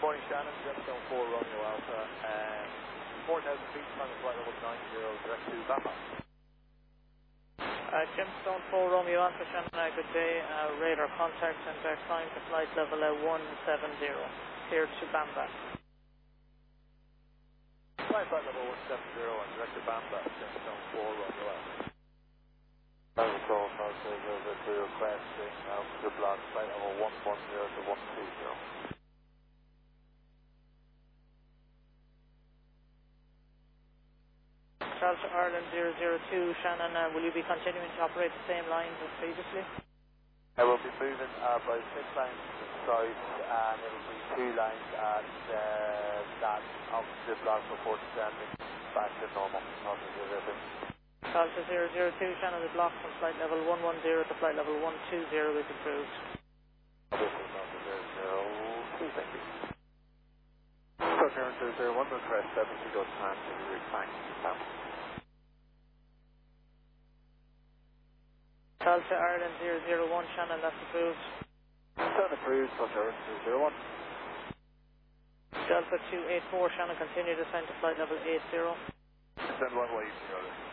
Good morning, Shannon. Gemstone 4 Romeo Alpha. 4,000 feet, time of flight level 90, direct to Bamba. Gemstone 4 Romeo Alpha, Shannon, good day. Radar contact and direct climb to flight level 170, here to Bamba. Flight level 170 and direct to Bamba, Gemstone 4 Romeo Alpha. Control, to requesting the block flight level 110 to 120. Charles Ireland 002, Shannon, will you be continuing to operate the same lines as previously? I will be moving by 6 lines south, and it will be 2 lines at that opposite block before descending back to normal. Nothing to do. Charles 002, Shannon, the block from flight level 110 to flight level 120 is approved. This is not 002, thank you. Southern 001, request 70 goes time to the route back to Bamba. Delta Ireland 001, Shannon, that's approved. Sound approved, Southern 001. Delta 284, Shannon, continue to descend to flight level 80. Descend 180.